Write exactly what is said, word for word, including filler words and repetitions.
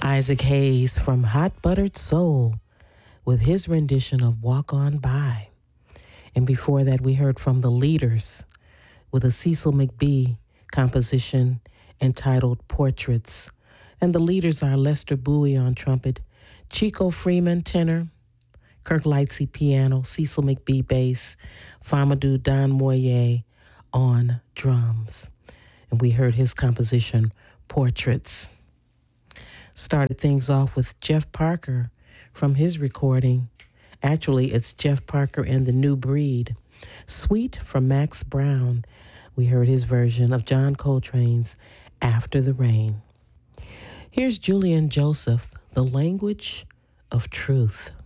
Isaac Hayes from Hot Buttered Soul with his rendition of Walk On By. And before that, we heard from The Leaders with a Cecil McBee composition entitled Portraits. And the leaders are Lester Bowie on trumpet, Chico Freeman tenor, Kirk Lightsey piano, Cecil McBee bass, Famadou Don Moye on drums. And we heard his composition, Portraits. Started things off with Jeff Parker from his recording. Actually, it's Jeff Parker and the New Breed. Sweet from Max Brown. We heard his version of John Coltrane's After the Rain. Here's Julian Joseph, The Language of Truth.